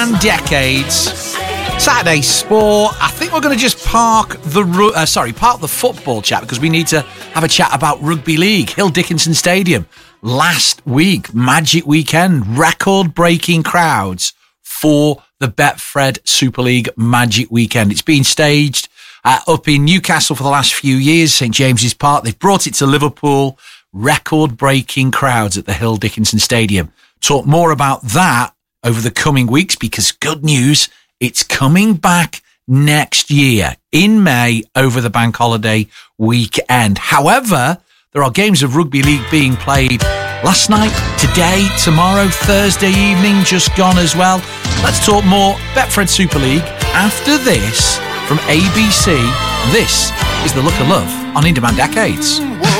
and decades. Saturday Sport. I think we're going to just park the football chat because we need to have a chat about rugby league. Hill Dickinson Stadium last week, Magic Weekend, record-breaking crowds for the Betfred Super League Magic Weekend. It's been staged up in Newcastle for the last few years, St James's Park. They've brought it to Liverpool. Record-breaking crowds at the Hill Dickinson Stadium. Talk more about that over the coming weeks because good news, it's coming back next year in May over the bank holiday weekend. However, there are games of rugby league being played last night, today, tomorrow, Thursday evening, just gone as well. Let's talk more Betfred Super League after this from ABC. This is The Look of Love on In Demand Decades.